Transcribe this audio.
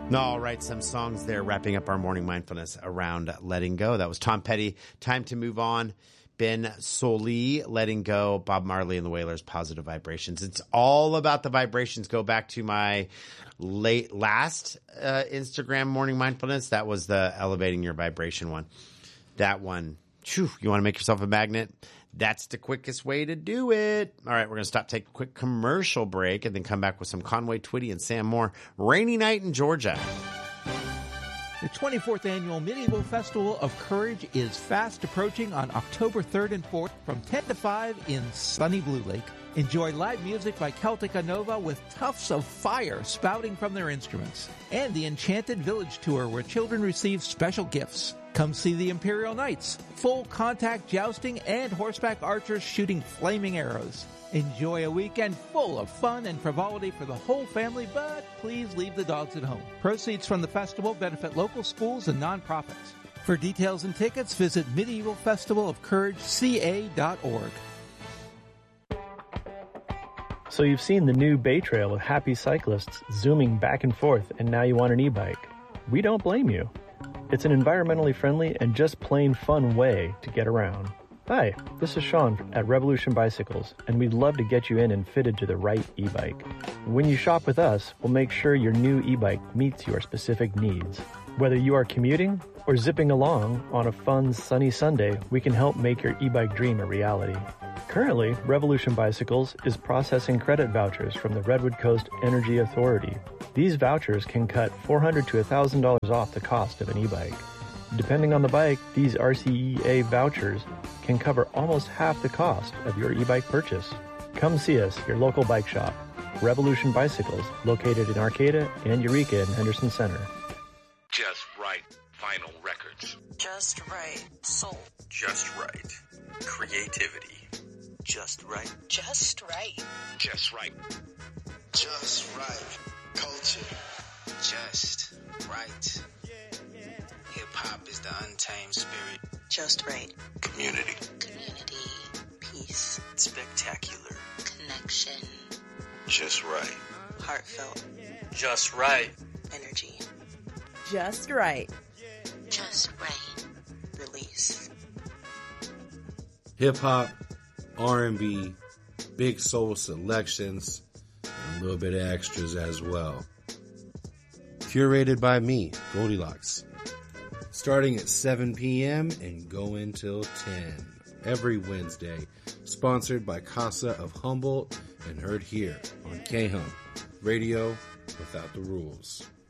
All right, some songs there wrapping up our morning mindfulness around letting go. That was Tom Petty, Time to Move On. Ben Sollee, Letting Go. Bob Marley and the Wailers, Positive Vibrations. It's all about the vibrations. Go back to my last Instagram morning mindfulness. That was the elevating your vibration one. That one, you want to make yourself a magnet? That's the quickest way to do it. All right, we're going to stop, take a quick commercial break, and then come back with some Conway Twitty and Sam Moore. Rainy night in Georgia. The 24th Annual Medieval Festival of Courage is fast approaching on October 3rd and 4th from 10 to 5 in sunny Blue Lake. Enjoy live music by Celtica Nova with tufts of fire spouting from their instruments. And the Enchanted Village Tour where children receive special gifts. Come see the Imperial Knights, full contact jousting and horseback archers shooting flaming arrows. Enjoy a weekend full of fun and frivolity for the whole family, but please leave the dogs at home. Proceeds from the festival benefit local schools and nonprofits. For details and tickets, visit medievalfestivalofcourageca.org. So you've seen the new Bay Trail with happy cyclists zooming back and forth, and now you want an e-bike. We don't blame you. It's an environmentally friendly and just plain fun way to get around. Hi, this is Sean at Revolution Bicycles, and we'd love to get you in and fitted to the right e-bike. When you shop with us, we'll make sure your new e-bike meets your specific needs. Whether you are commuting or zipping along on a fun, sunny Sunday, we can help make your e-bike dream a reality. Currently, Revolution Bicycles is processing credit vouchers from the Redwood Coast Energy Authority. These vouchers can cut $400 to $1,000 off the cost of an e-bike. Depending on the bike, these RCEA vouchers can cover almost half the cost of your e-bike purchase. Come see us, your local bike shop. Revolution Bicycles, located in Arcata and Eureka in Henderson Center. Just right. Vinyl records. Just right. Soul. Just right. Creativity. Just right. Just right. Just right. Just right. Culture. Just right. Hip-hop is the untamed spirit. Just right. Community. Community. Peace. Spectacular. Connection. Just right. Heartfelt. Just right. Energy. Just right. Just right. Release. Hip-hop, R&B, big soul selections, and a little bit of extras as well. Curated by me, Goldilocks. Starting at 7 p.m. and going till 10 every Wednesday. Sponsored by Casa of Humboldt and heard here on K-Hum, radio without the rules.